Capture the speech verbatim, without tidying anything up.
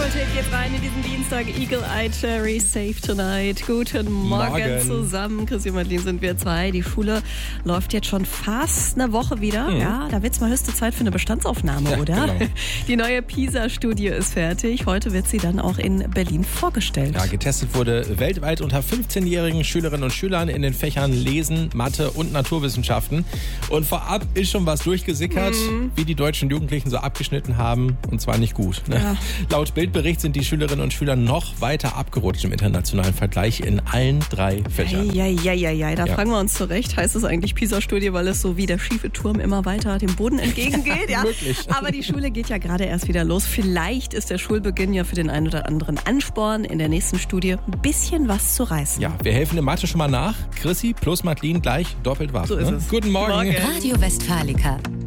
Nachholtape geht's rein in diesen Dienstag. Eagle Eye Cherry, Safe Tonight. Guten Morgen, Morgen. zusammen. Chrissy und Madeline sind wir zwei. Die Schule läuft jetzt schon fast eine Woche wieder. Mhm. Ja, da wird's mal höchste Zeit für eine Bestandsaufnahme, ja, oder? Genau. Die neue PISA-Studie ist fertig. Heute wird sie dann auch in Berlin vorgestellt. Ja, getestet wurde weltweit unter fünfzehnjährigen Schülerinnen und Schülern in den Fächern Lesen, Mathe und Naturwissenschaften. Und vorab ist schon was durchgesickert, mhm. wie die deutschen Jugendlichen so abgeschnitten haben. Und zwar nicht gut. Ne? Ja. Laut Bildbericht sind die Schülerinnen und Schüler noch weiter abgerutscht im internationalen Vergleich in allen drei Fächern. Ja, ja, ja, ja. Da ja. fragen wir uns zurecht, heißt es eigentlich PISA-Studie, weil es so wie der schiefe Turm immer weiter dem Boden entgegengeht? Ja, möglich. Aber die Schule geht ja gerade erst wieder los. Vielleicht ist der Schulbeginn ja für den einen oder anderen Ansporn, in der nächsten Studie ein bisschen was zu reißen. Ja, wir helfen in Mathe schon mal nach. Chrissy plus Madeline gleich doppelt was. So ist ne? es. Guten Morgen. Morgen. Radio Westfalica.